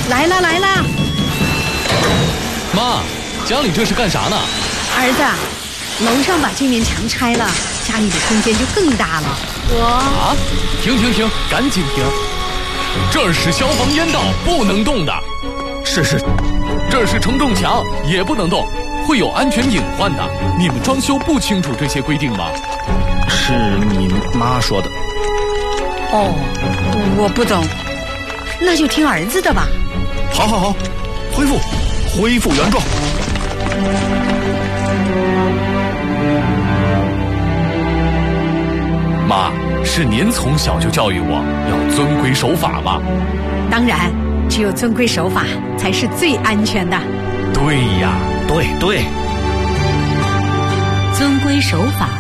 来了来了！ 妈，家里这是干啥呢？ 儿子，楼上把这面墙拆了，家里的空间就更大了。 停，赶紧停！这是消防烟道，不能动的。 是， 这是承重墙，也不能动，会有安全隐患的。你们装修不清楚这些规定吗？ 是你妈说的。 哦，我不懂，那就听儿子的吧。 好，恢复原状。 妈，是您从小就教育我要遵规守法吗？ 当然，只有遵规守法才是最安全的。 对呀， 对， 遵规守法，